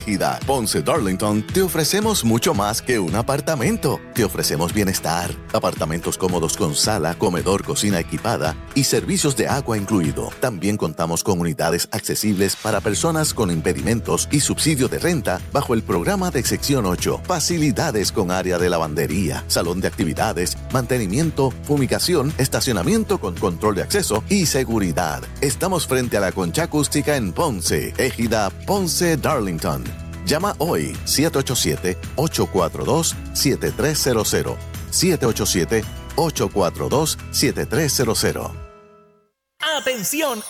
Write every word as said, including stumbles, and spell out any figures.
Ejida Ponce Darlington, te ofrecemos mucho más que un apartamento. Te ofrecemos bienestar, apartamentos cómodos con sala, comedor, cocina equipada y servicios de agua incluido. También contamos con unidades accesibles para personas con impedimentos y subsidio de renta bajo el programa de sección ocho. Facilidades con área de lavandería, salón de actividades, mantenimiento, fumigación, estacionamiento con control de acceso y seguridad. Estamos frente a la Concha Acústica en Ponce. Ejida Ponce Darlington. Llama hoy siete ocho siete, ocho cuatro dos, siete tres cero cero. siete ocho siete, ocho cuatro dos, siete tres cero cero. Atención,